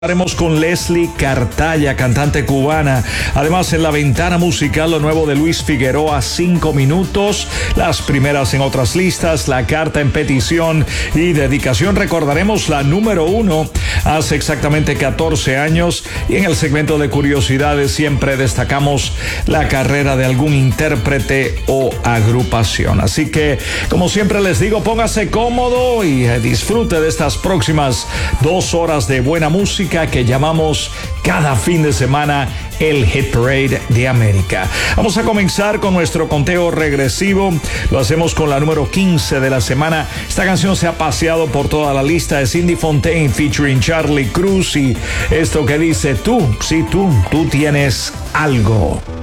Hablaremos con Leslie Cartaya, cantante cubana. Además, en la ventana musical, lo nuevo de Luis Figueroa, 5 minutos. Las primeras en otras listas, la carta en petición y dedicación. Recordaremos la número 1 hace exactamente 14 años. Y en el segmento de curiosidades siempre destacamos la carrera de algún intérprete o agrupación. Así que, como siempre les digo, póngase cómodo y disfrute de estas próximas 2 horas de buena música que llamamos cada fin de semana el Hit Parade de América. Vamos a comenzar con nuestro conteo regresivo. Lo hacemos con la número 15 de la semana. Esta canción se ha paseado por toda la lista. Es Cindy Fontaine featuring Charlie Cruz y esto que dice tú, sí, tú tienes algo.